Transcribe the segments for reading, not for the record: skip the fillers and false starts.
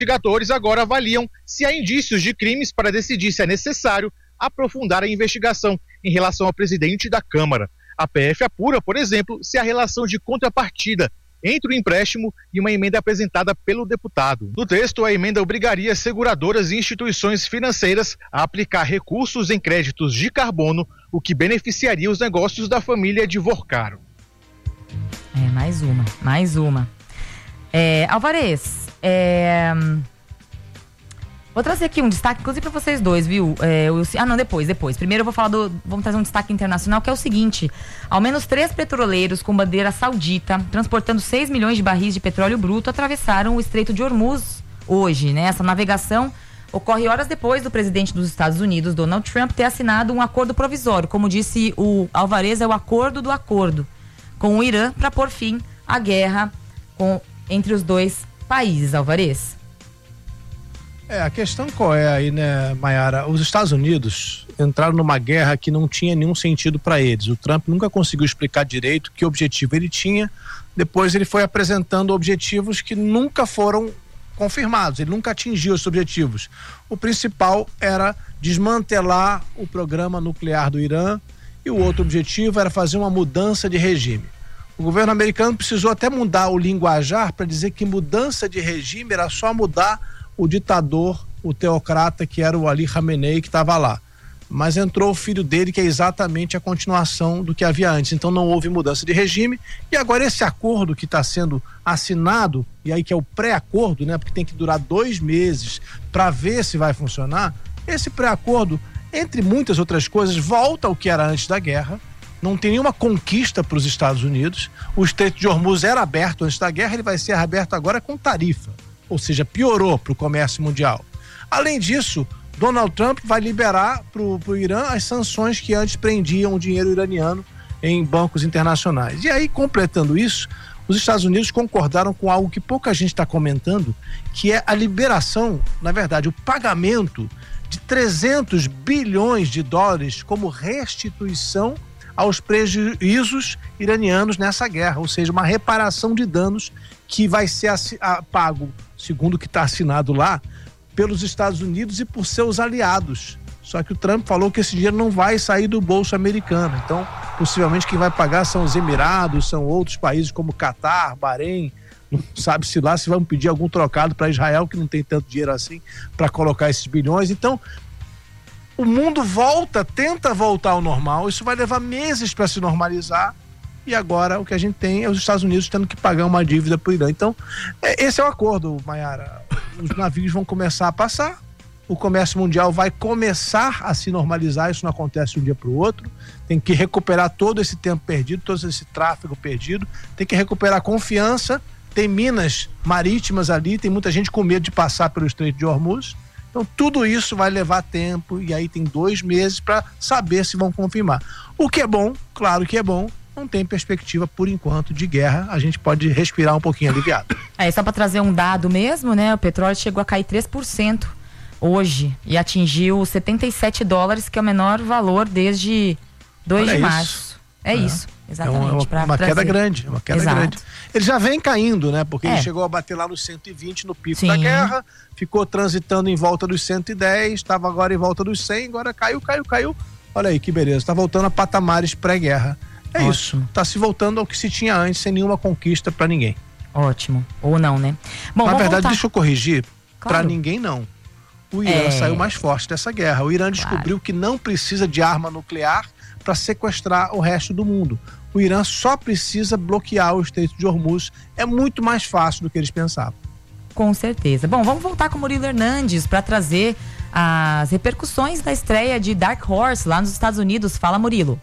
investigadores agora avaliam se há indícios de crimes para decidir se é necessário aprofundar a investigação em relação ao presidente da Câmara. A PF apura, por exemplo, se há relação de contrapartida entre o empréstimo e uma emenda apresentada pelo deputado. No texto, a emenda obrigaria seguradoras e instituições financeiras a aplicar recursos em créditos de carbono, o que beneficiaria os negócios da família de Vorcaro. Mais uma. Alvarez, vou trazer aqui um destaque, inclusive para vocês dois, viu? Depois. Primeiro eu vou falar vamos trazer um destaque internacional, que é o seguinte: ao menos 3 petroleiros com bandeira saudita, transportando 6 milhões de barris de petróleo bruto, atravessaram o Estreito de Hormuz hoje, né? Essa navegação ocorre horas depois do presidente dos Estados Unidos, Donald Trump, ter assinado um acordo provisório. Como disse o Alvarez, é o acordo do acordo com o Irã para pôr fim à guerra entre os dois países, Alvarez. A questão qual é aí, né, Mayara? Os Estados Unidos entraram numa guerra que não tinha nenhum sentido para eles. O Trump nunca conseguiu explicar direito que objetivo ele tinha. Depois ele foi apresentando objetivos que nunca foram confirmados. Ele nunca atingiu esses objetivos. O principal era desmantelar o programa nuclear do Irã e o outro objetivo era fazer uma mudança de regime. O governo americano precisou até mudar o linguajar para dizer que mudança de regime era só mudar o ditador, o teocrata, que era o Ali Khamenei, que estava lá. Mas entrou o filho dele, que é exatamente a continuação do que havia antes. Então não houve mudança de regime. E agora esse acordo que está sendo assinado, e aí que é o pré-acordo, né, porque tem que durar 2 meses para ver se vai funcionar. Esse pré-acordo, entre muitas outras coisas, volta ao que era antes da guerra. Não tem nenhuma conquista para os Estados Unidos. O Estreito de Hormuz era aberto antes da guerra, ele vai ser aberto agora com tarifa. Ou seja, piorou para o comércio mundial. Além disso, Donald Trump vai liberar para o Irã as sanções que antes prendiam o dinheiro iraniano em bancos internacionais. E aí, completando isso, os Estados Unidos concordaram com algo que pouca gente está comentando, que é a liberação, na verdade, o pagamento de 300 bilhões de dólares como restituição aos prejuízos iranianos nessa guerra, ou seja, uma reparação de danos que vai ser pago, segundo o que está assinado lá, pelos Estados Unidos e por seus aliados. Só que o Trump falou que esse dinheiro não vai sair do bolso americano. Então, possivelmente quem vai pagar são os Emirados, são outros países como Catar, Bahrein. Não sabe-se lá se vão pedir algum trocado para Israel, que não tem tanto dinheiro assim para colocar esses bilhões. Então, o mundo tenta voltar ao normal. Isso vai levar meses para se normalizar. E agora o que a gente tem é os Estados Unidos tendo que pagar uma dívida para o Irã. Então, esse é o acordo, Mayara. Os navios vão começar a passar, o comércio mundial vai começar a se normalizar, isso não acontece de um dia para o outro. Tem que recuperar todo esse tempo perdido, todo esse tráfego perdido, tem que recuperar a confiança. Tem minas marítimas ali, tem muita gente com medo de passar pelo Estreito de Hormuz. Então, tudo isso vai levar tempo e aí tem 2 meses para saber se vão confirmar. O que é bom, claro que é bom. Não tem perspectiva, por enquanto, de guerra. A gente pode respirar um pouquinho aliviado. Só para trazer um dado mesmo, né? O petróleo chegou a cair 3% hoje e atingiu $77, que é o menor valor desde 2 de março. Isso, exatamente. É uma queda grande, grande. Ele já vem caindo, né? Porque ele chegou a bater lá nos 120 no pico da guerra, ficou transitando em volta dos 110, estava agora em volta dos 100, agora caiu. Olha aí que beleza, está voltando a patamares pré-guerra. Ótimo. Isso, tá se voltando ao que se tinha antes, sem nenhuma conquista para ninguém. Ótimo, ou não, né? Bom, na verdade, deixa eu corrigir, claro. Para ninguém não. O Irã saiu mais forte dessa guerra. O Irã descobriu que não precisa de arma nuclear para sequestrar o resto do mundo. O Irã só precisa bloquear o Estreito de Hormuz. É muito mais fácil do que eles pensavam. Com certeza. Bom, vamos voltar com o Murilo Hernandes para trazer as repercussões da estreia de Dark Horse lá nos Estados Unidos. Fala, Murilo.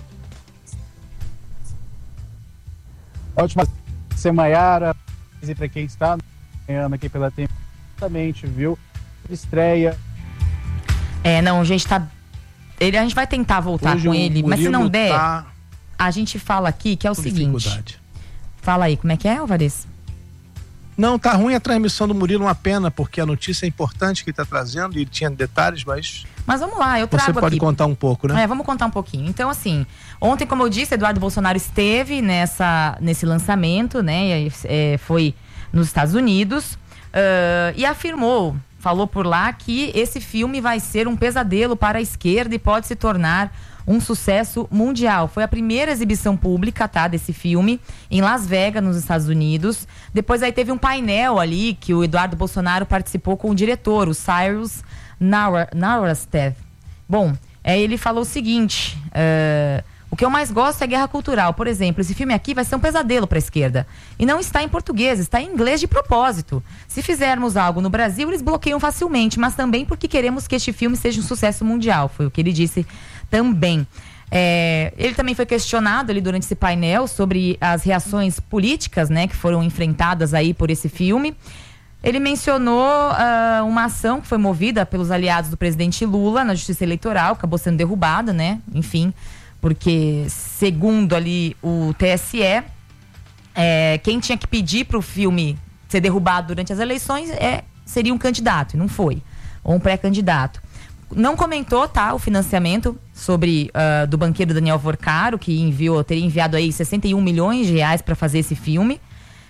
Ótima Mayara, e para quem está acompanhando aqui pela tempo, exatamente, viu? Estreia. A gente vai tentar voltar hoje com ele, mas se não der, a gente fala aqui que é o seguinte. Fala aí, como é que é, Alvarez? Não, tá ruim a transmissão do Murilo, uma pena, porque a notícia é importante que ele tá trazendo e ele tinha detalhes, Mas vamos lá, eu trago aqui. Você pode contar um pouco, né? Vamos contar um pouquinho. Então, assim, ontem, como eu disse, Eduardo Bolsonaro esteve nesse lançamento, né? Foi nos Estados Unidos. e falou por lá que esse filme vai ser um pesadelo para a esquerda e pode se tornar um sucesso mundial. Foi a primeira exibição pública, tá, desse filme em Las Vegas, nos Estados Unidos. Depois aí teve um painel ali que o Eduardo Bolsonaro participou com o diretor, o Cyrus Nowrasteh. Bom, ele falou o seguinte: o que eu mais gosto é guerra cultural. Por exemplo, esse filme aqui vai ser um pesadelo para a esquerda. E não está em português, está em inglês de propósito. Se fizermos algo no Brasil, eles bloqueiam facilmente, mas também porque queremos que este filme seja um sucesso mundial. Foi o que ele disse também. Ele também foi questionado ali durante esse painel sobre as reações políticas, né, que foram enfrentadas aí por esse filme. Ele mencionou uma ação que foi movida pelos aliados do presidente Lula na Justiça Eleitoral, acabou sendo derrubada, né? Enfim, porque segundo ali o TSE, quem tinha que pedir para o filme ser derrubado durante as eleições seria um candidato, e não foi, ou um pré-candidato. Não comentou, tá, o financiamento do banqueiro Daniel Vorcaro, que teria enviado aí 61 milhões de reais para fazer esse filme.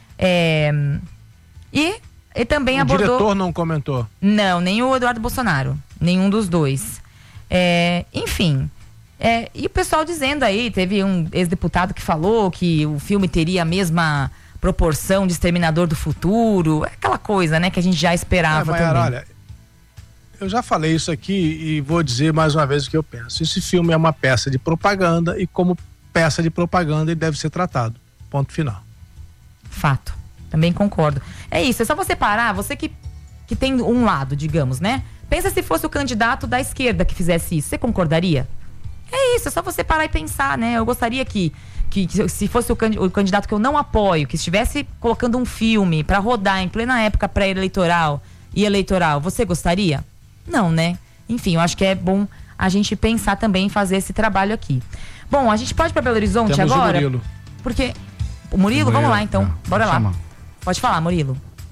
E ele também abordou... O diretor não comentou? Não, nem o Eduardo Bolsonaro, nenhum dos dois. Enfim... e o pessoal dizendo aí, teve um ex-deputado que falou que o filme teria a mesma proporção de Exterminador do Futuro, aquela coisa, né, que a gente já esperava Maiara, também. Olha, eu já falei isso aqui e vou dizer mais uma vez o que eu penso. Esse filme é uma peça de propaganda e como peça de propaganda ele deve ser tratado. Ponto final. Fato. Também concordo. É isso, é só você parar, você que tem um lado, digamos, né? Pensa se fosse o candidato da esquerda que fizesse isso, você concordaria? É isso, é só você parar e pensar, né? Eu gostaria que se fosse o candidato que eu não apoio, que estivesse colocando um filme pra rodar em plena época pré-eleitoral e eleitoral, você gostaria? Não, né? Enfim, eu acho que é bom a gente pensar também em fazer esse trabalho aqui. Bom, a gente pode ir pra Belo Horizonte Temos agora? O Murilo. Porque... O Murilo, vamos lá então. Bora lá. Chama. Pode falar, Murilo.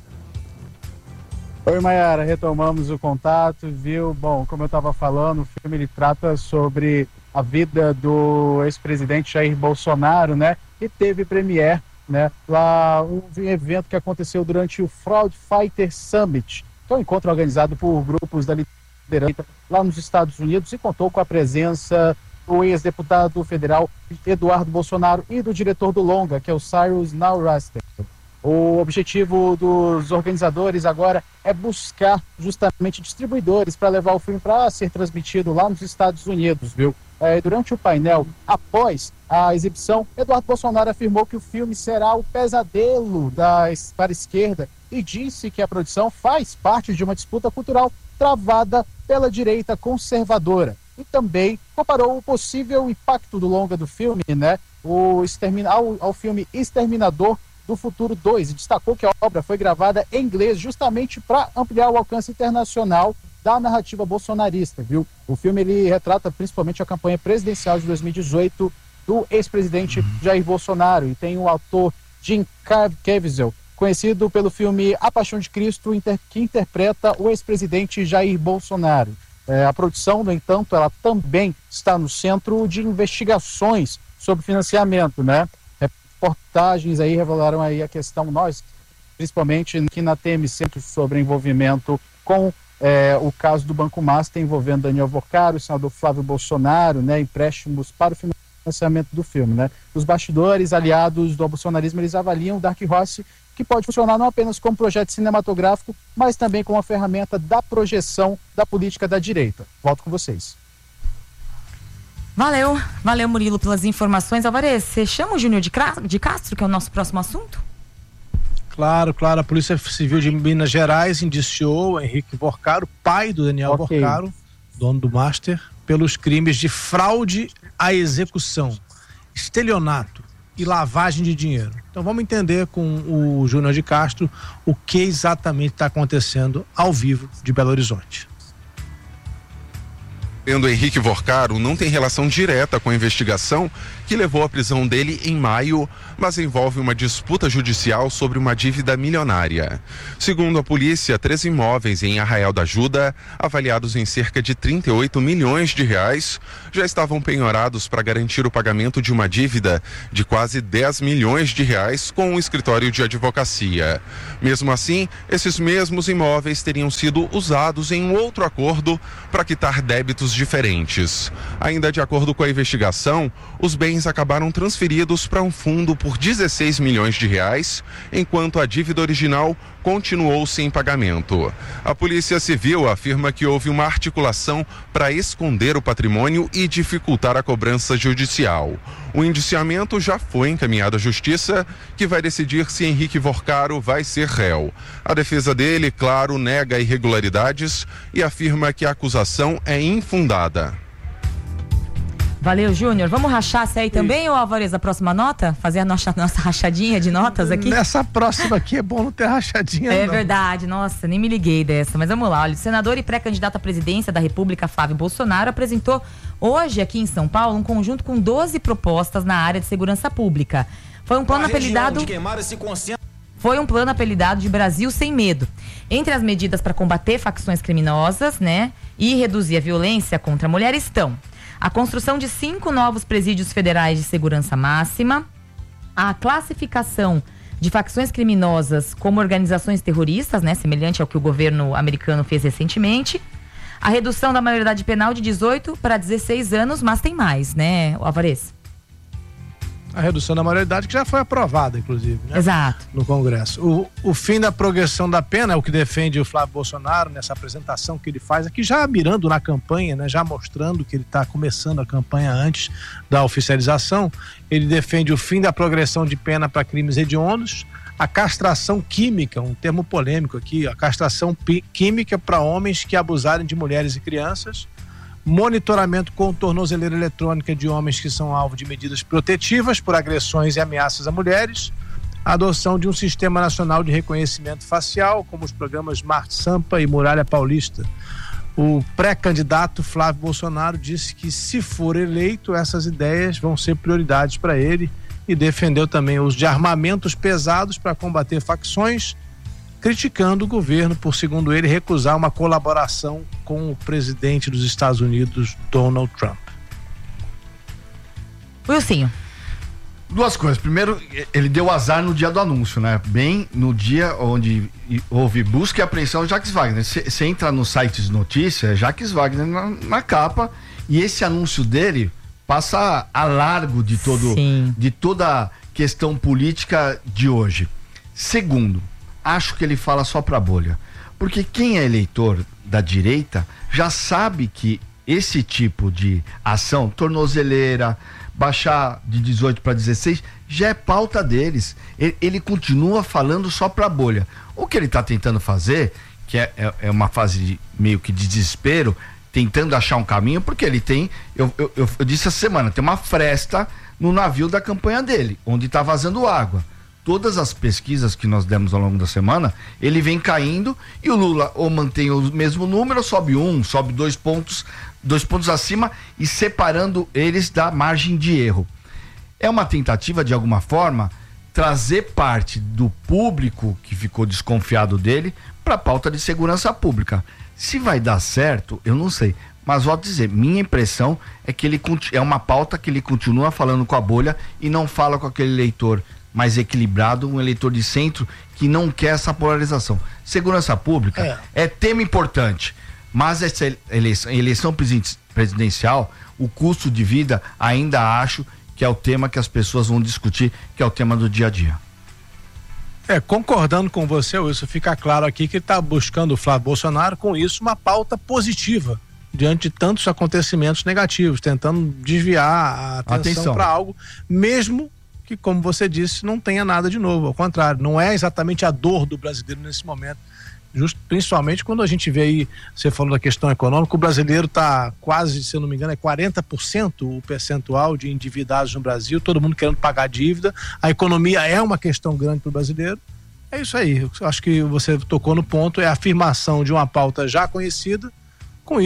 Oi, Maiara, retomamos o contato, viu? Bom, como eu estava falando, o filme ele trata sobre a vida do ex-presidente Jair Bolsonaro, né? E teve premiere, né? Lá, um evento que aconteceu durante o Fraud Fighter Summit, que é um encontro organizado por grupos da liderança lá nos Estados Unidos e contou com a presença do ex-deputado federal Eduardo Bolsonaro e do diretor do longa, que é o Cyrus Nowrasteh. O objetivo dos organizadores agora é buscar justamente distribuidores para levar o filme para ser transmitido lá nos Estados Unidos, viu? Durante o painel, após a exibição, Eduardo Bolsonaro afirmou que o filme será o pesadelo para a esquerda e disse que a produção faz parte de uma disputa cultural travada pela direita conservadora. E também comparou o possível impacto do longa do filme, né, ao filme Exterminador do Futuro 2, e destacou que a obra foi gravada em inglês justamente para ampliar o alcance internacional da narrativa bolsonarista, viu? O filme ele retrata principalmente a campanha presidencial de 2018 do ex-presidente Jair Bolsonaro, e tem o ator Jim Caviezel, conhecido pelo filme A Paixão de Cristo, que interpreta o ex-presidente Jair Bolsonaro. A produção, no entanto, ela também está no centro de investigações sobre financiamento, né? Reportagens aí revelaram aí a questão, nós, principalmente aqui na TMC, sobre envolvimento com o caso do Banco Master envolvendo Daniel Vorcaro, o senador Flávio Bolsonaro, né? Empréstimos para o financiamento do filme, né? Os bastidores aliados do bolsonarismo, eles avaliam o Dark Horse, que pode funcionar não apenas como projeto cinematográfico, mas também como uma ferramenta da projeção da política da direita. Volto com vocês. Valeu Murilo pelas informações. Alvarez, você chama o Júnior de Castro, que é o nosso próximo assunto? Claro, a Polícia Civil de Minas Gerais indiciou o Henrique Vorcaro, pai do Daniel Vorcaro, dono do Master, pelos crimes de fraude à execução, estelionato e lavagem de dinheiro. Então vamos entender com o Júnior de Castro o que exatamente está acontecendo ao vivo de Belo Horizonte. O Henrique Vorcaro não tem relação direta com a investigação que levou à prisão dele em maio, mas envolve uma disputa judicial sobre uma dívida milionária. Segundo a polícia, 3 imóveis em Arraial da Ajuda, avaliados em cerca de 38 milhões de reais, já estavam penhorados para garantir o pagamento de uma dívida de quase 10 milhões de reais com um escritório de advocacia. Mesmo assim, esses mesmos imóveis teriam sido usados em um outro acordo para quitar débitos diferentes. Ainda de acordo com a investigação, os bens acabaram transferidos para um fundo por 16 milhões de reais, enquanto a dívida original continuou sem pagamento. A Polícia Civil afirma que houve uma articulação para esconder o patrimônio e dificultar a cobrança judicial. O indiciamento já foi encaminhado à Justiça, que vai decidir se Henrique Vorcaro vai ser réu. A defesa dele, claro, nega irregularidades e afirma que a acusação é infundada. Valeu, Júnior. Vamos rachar essa aí também, ô Alvarez, a próxima nota? Fazer a nossa rachadinha de notas aqui? Nessa próxima aqui é bom não ter rachadinha, É não. verdade, nossa, nem me liguei dessa. Mas vamos lá, olha, o senador e pré-candidato à presidência da República, Flávio Bolsonaro, apresentou hoje aqui em São Paulo um conjunto com 12 propostas na área de segurança pública. Foi um plano apelidado de Brasil Sem Medo. Entre as medidas para combater facções criminosas, né, e reduzir a violência contra a mulher estão a construção de 5 novos presídios federais de segurança máxima, a classificação de facções criminosas como organizações terroristas, né, semelhante ao que o governo americano fez recentemente, a redução da maioridade penal de 18 para 16 anos, mas tem mais, né, Alvarez? A redução da maioridade que já foi aprovada, inclusive, né? Exato. No Congresso. O fim da progressão da pena é o que defende o Flávio Bolsonaro nessa apresentação que ele faz aqui, já mirando na campanha, né? Já mostrando que ele está começando a campanha antes da oficialização. Ele defende o fim da progressão de pena para crimes hediondos, a castração química, um termo polêmico aqui, a castração química para homens que abusarem de mulheres e crianças, monitoramento com tornozeleira eletrônica de homens que são alvo de medidas protetivas por agressões e ameaças a mulheres, a adoção de um sistema nacional de reconhecimento facial, como os programas Smart Sampa e Muralha Paulista. O pré-candidato Flávio Bolsonaro disse que, se for eleito, essas ideias vão ser prioridades para ele e defendeu também o uso de armamentos pesados para combater facções, criticando o governo por, segundo ele, recusar uma colaboração com o presidente dos Estados Unidos, Donald Trump. Wilsinho. 2 coisas. Primeiro, ele deu azar no dia do anúncio, né? Bem no dia onde houve busca e apreensão de Jacques Wagner. Você entra no site de notícias, Jacques Wagner na capa, e esse anúncio dele passa a largo de toda a questão política de hoje. Segundo, acho que ele fala só pra bolha, porque quem é eleitor da direita já sabe que esse tipo de ação, tornozeleira, baixar de 18 para 16, já é pauta deles. Ele continua falando só pra bolha. O que ele tá tentando fazer, que é uma fase meio que de desespero, tentando achar um caminho, porque ele tem, eu disse essa semana, tem uma fresta no navio da campanha dele, onde tá vazando água. Todas as pesquisas que nós demos ao longo da semana, ele vem caindo e o Lula ou mantém o mesmo número, sobe 2 pontos acima e separando eles da margem de erro. É uma tentativa, de alguma forma, trazer parte do público que ficou desconfiado dele para a pauta de segurança pública. Se vai dar certo, eu não sei. Mas volto a dizer, minha impressão é que ele é uma pauta que ele continua falando com a bolha e não fala com aquele eleitor mais equilibrado, um eleitor de centro que não quer essa polarização. Segurança pública é tema importante, mas essa eleição presidencial, o custo de vida, ainda acho que é o tema que as pessoas vão discutir, que é o tema do dia a dia. Concordando com você, Wilson, fica claro aqui que ele está buscando o Flávio Bolsonaro, com isso, uma pauta positiva diante de tantos acontecimentos negativos, tentando desviar a atenção para algo, mesmo que, como você disse, não tenha nada de novo. Ao contrário, não é exatamente a dor do brasileiro nesse momento. Principalmente quando a gente vê aí, você falou da questão econômica, o brasileiro está quase, se eu não me engano, é 40% o percentual de endividados no Brasil, todo mundo querendo pagar dívida, a economia é uma questão grande para o brasileiro. É isso aí, eu acho que você tocou no ponto, é a afirmação de uma pauta já conhecida, com isso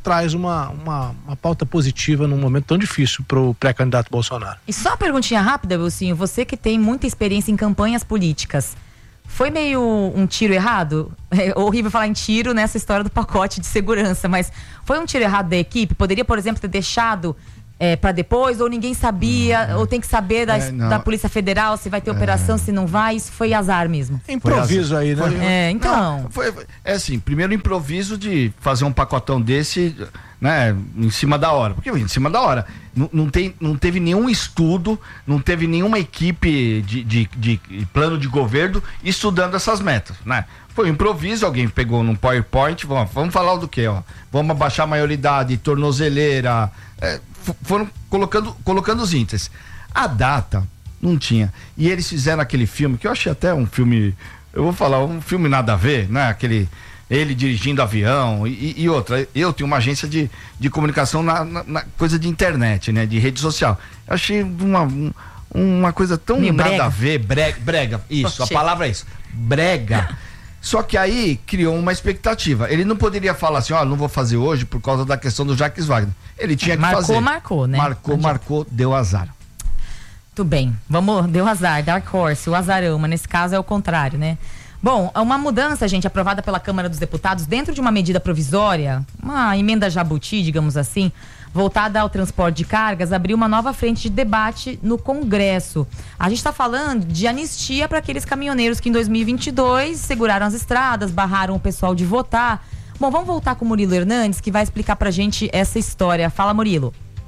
traz uma pauta positiva num momento tão difícil para o pré-candidato Bolsonaro. E só uma perguntinha rápida, Wilson, você que tem muita experiência em campanhas políticas, foi meio um tiro errado? É horrível falar em tiro nessa história do pacote de segurança, mas foi um tiro errado da equipe? Poderia, por exemplo, ter deixado para depois, ou ninguém sabia, ou tem que saber da Polícia Federal se vai ter operação, se não vai? Isso foi azar mesmo. Improviso aí, né? Então. Assim, primeiro improviso de fazer um pacotão desse, né, em cima da hora. Porque em cima da hora. Não teve nenhum estudo, não teve nenhuma equipe de plano de governo estudando essas metas, né? Foi um improviso, alguém pegou num PowerPoint, vamos falar do quê, ó? Vamos abaixar a maioridade, tornozeleira, foram colocando os índices. A data não tinha. E eles fizeram aquele filme, que eu achei até um filme, eu vou falar, um filme nada a ver, né? Ele dirigindo avião e outra. Eu tenho uma agência de comunicação na coisa de internet, né? De rede social. Eu achei uma coisa tão nada a ver, brega. Isso, a palavra é isso. Brega. Só que aí criou uma expectativa. Ele não poderia falar assim, não vou fazer hoje por causa da questão do Jacques Wagner. Ele tinha que fazer. Marcou, né? Marcou, deu azar. Tudo bem, deu azar, Dark Horse, o azarão, mas nesse caso é o contrário, né? Bom, uma mudança, gente, aprovada pela Câmara dos Deputados dentro de uma medida provisória, uma emenda jabuti, digamos assim, voltada ao transporte de cargas, abriu uma nova frente de debate no Congresso. A gente está falando de anistia para aqueles caminhoneiros que em 2022 seguraram as estradas, barraram o pessoal de votar. Bom, vamos voltar com o Murilo Hernandes, que vai explicar para a gente essa história. Fala, Murilo.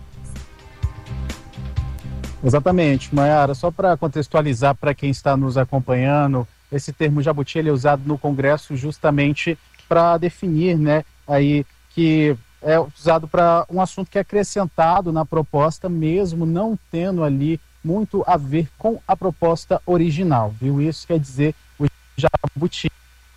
Exatamente, Maiara, só para contextualizar para quem está nos acompanhando, esse termo jabuti ele é usado no Congresso justamente para definir, né, aí que é usado para um assunto que é acrescentado na proposta, mesmo não tendo ali muito a ver com a proposta original, viu? Isso quer dizer o jabuti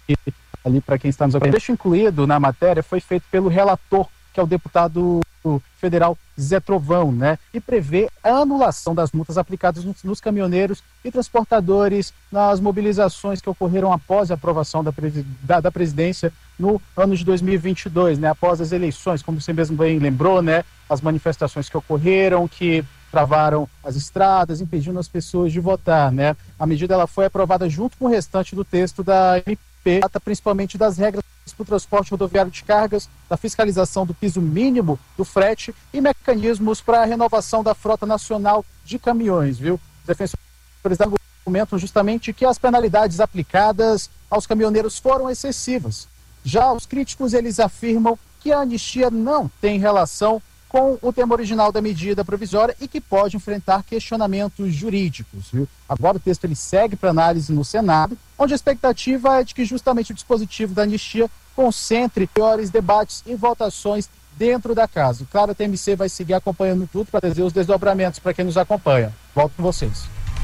ali para quem está nos acompanhando. O trecho incluído na matéria foi feito pelo relator, que é o deputado federal Zé Trovão, né? E prevê a anulação das multas aplicadas nos caminhoneiros e transportadores nas mobilizações que ocorreram após a aprovação da presidência no ano de 2022, né? Após as eleições, como você mesmo bem lembrou, né? As manifestações que ocorreram, que travaram as estradas, impedindo as pessoas de votar, né? A medida ela foi aprovada junto com o restante do texto da MP, trata principalmente das regras para o transporte rodoviário de cargas, da fiscalização do piso mínimo do frete e mecanismos para a renovação da frota nacional de caminhões, viu? Os defensores argumentam justamente que as penalidades aplicadas aos caminhoneiros foram excessivas. Já os críticos, eles afirmam que a anistia não tem relação com o tema original da medida provisória e que pode enfrentar questionamentos jurídicos, viu? Agora o texto ele segue para análise no Senado, onde a expectativa é de que justamente o dispositivo da anistia concentre maiores debates e votações dentro da casa. Claro, a TMC vai seguir acompanhando tudo para trazer os desdobramentos para quem nos acompanha. Volto com vocês.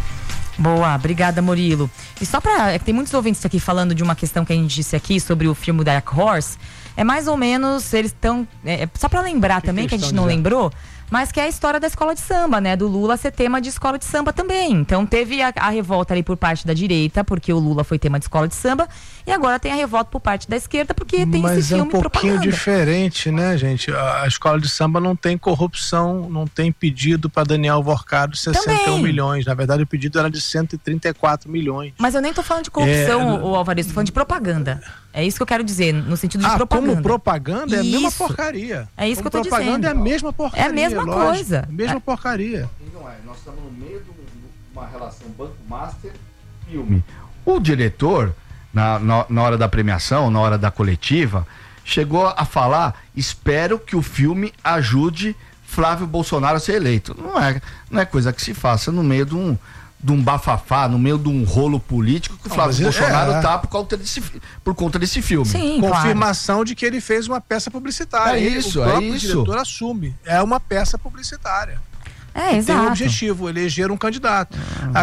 Boa, obrigada, Murilo. E só para... tem muitos ouvintes aqui falando de uma questão que a gente disse aqui sobre o filme Dark Horse. É mais ou menos, eles estão... só para lembrar também, que a gente não lembrou, mas que é a história da escola de samba, né? Do Lula ser tema de escola de samba também. Então teve a revolta ali por parte da direita, porque o Lula foi tema de escola de samba, e agora tem a revolta por parte da esquerda, porque tem esse filme propaganda. Mas é um pouquinho diferente, né, gente? A escola de samba não tem corrupção, não tem pedido para Daniel Vorcado 61 milhões. Na verdade, o pedido era de 134 milhões. Mas eu nem tô falando de corrupção, o Alvarez, tô falando de propaganda. É isso que eu quero dizer, no sentido de propaganda. Como propaganda é a mesma porcaria. É isso que eu tô dizendo. Propaganda é a mesma porcaria. É a mesma coisa. É a mesma porcaria. Não é, nós estamos no meio de uma relação banco-master-filme. O diretor, na hora da premiação, na hora da coletiva, chegou a falar, espero que o filme ajude Flávio Bolsonaro a ser eleito. Não é coisa que se faça no meio de um bafafá, no meio de um rolo político que o Flávio Bolsonaro tá por conta desse filme. Sim, confirmação de que ele fez uma peça publicitária. O próprio diretor assume. É uma peça publicitária. Exato. Tem um objetivo, eleger um candidato.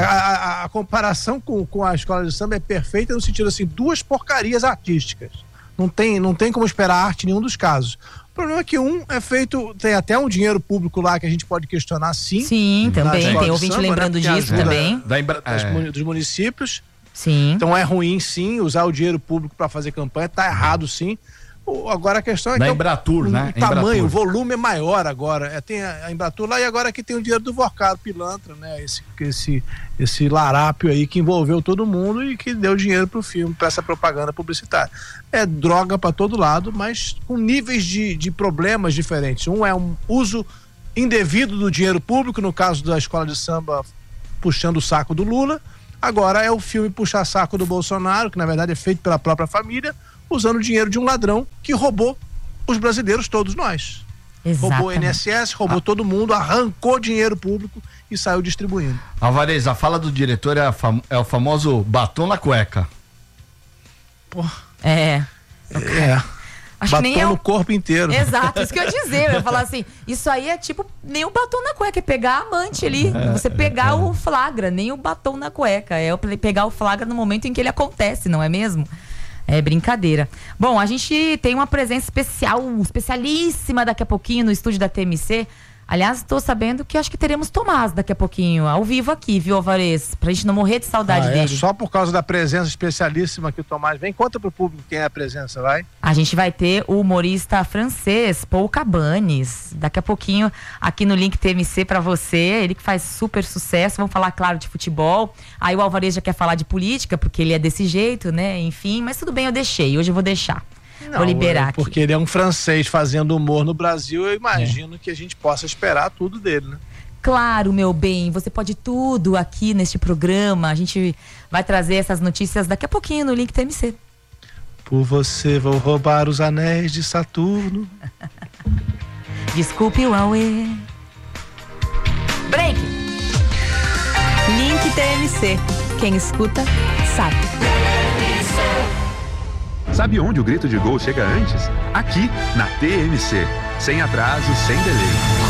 A comparação com a escola de samba é perfeita no sentido assim, duas porcarias artísticas. Não tem como esperar arte em nenhum dos casos. O problema é que um é feito, tem até um dinheiro público lá que a gente pode questionar, sim. Sim, também, tem ouvinte lembrando disso também. Dos municípios. Sim. Então é ruim, sim, usar o dinheiro público para fazer campanha, tá errado, sim. Agora a questão é da que Embratur, né? O tamanho, Embratur. o volume é maior agora. Tem a Embratur lá e agora aqui tem o dinheiro do Vorcado, pilantra, né? Esse larápio aí que envolveu todo mundo e que deu dinheiro pro filme, pra essa propaganda publicitária. É droga pra todo lado, mas com níveis de problemas diferentes. Um é um uso indevido do dinheiro público, no caso da escola de samba puxando o saco do Lula. Agora é o filme puxar saco do Bolsonaro, que na verdade é feito pela própria família, usando o dinheiro de um ladrão que roubou os brasileiros, todos nós. Exatamente. Roubou o INSS, roubou todo mundo, arrancou dinheiro público e saiu distribuindo. Alvarez, a fala do diretor é o famoso batom na cueca. Pô. Acho batom que nem no corpo inteiro. Exato, isso que eu ia dizer. Eu ia falar assim, isso aí é tipo nem o batom na cueca, é pegar a amante ali. Você pegar o flagra, nem o batom na cueca. É pegar o flagra no momento em que ele acontece, não é mesmo? É brincadeira. Bom, a gente tem uma presença especialíssima daqui a pouquinho no estúdio da TMC. Aliás, estou sabendo que acho que teremos Tomás daqui a pouquinho, ao vivo aqui, viu, Alvarez? Pra gente não morrer de saudade dele. Só por causa da presença especialíssima que o Tomás vem. Conta pro público quem é a presença, vai. A gente vai ter o humorista francês, Paul Cabanes, daqui a pouquinho aqui no Link TMC pra você. Ele que faz super sucesso. Vamos falar, claro, de futebol. Aí o Alvarez já quer falar de política, porque ele é desse jeito, né? Enfim, mas tudo bem, eu deixei. Hoje eu vou deixar. Não, vou liberar aqui. Porque ele é um francês fazendo humor no Brasil, eu imagino que a gente possa esperar tudo dele, né? Claro, meu bem, você pode tudo aqui neste programa. A gente vai trazer essas notícias daqui a pouquinho no Link TMC. Por você vou roubar os anéis de Saturno. Desculpe o Aue. Break. Link TMC. Quem escuta, sabe. Sabe onde o grito de gol chega antes? Aqui, na TMC. Sem atraso, sem delay.